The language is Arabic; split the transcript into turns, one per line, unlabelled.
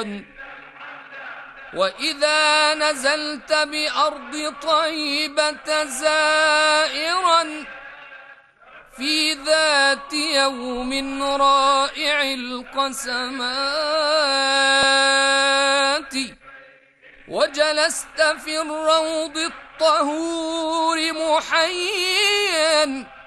خيرا. وإذا نزلت بأرض طيبة زائرا في ذات يوم رائع القسمات، وجلست في الروض الطهور محيا